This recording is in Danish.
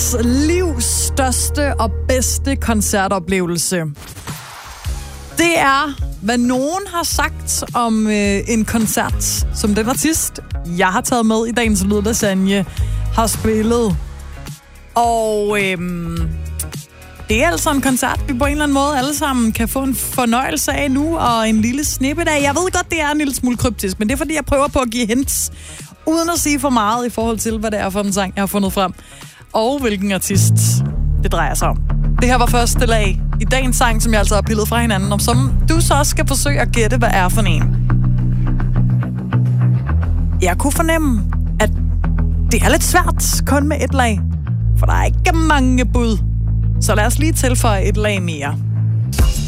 ens livs største og bedste koncertoplevelse. Det er, hvad nogen har sagt om en koncert, som den artist, jeg har taget med i dagens Lydlasagne, har spillet. Og det er altså en koncert, vi på en eller anden måde alle sammen kan få en fornøjelse af nu, og en lille snippet af. Jeg ved godt, det er en lille smule kryptisk, men det er fordi, jeg prøver på at give hints, uden at sige for meget i forhold til, hvad det er for en sang, jeg har fundet frem, og hvilken artist det drejer sig om. Det her var første lag i dagens sang, som jeg altså har pillet fra hinanden, og som du så også skal forsøge at gætte, hvad er for en. Jeg kunne fornemme, at det er lidt svært kun med et lag, for der er ikke mange bud. Så lad os lige tilføje et lag mere.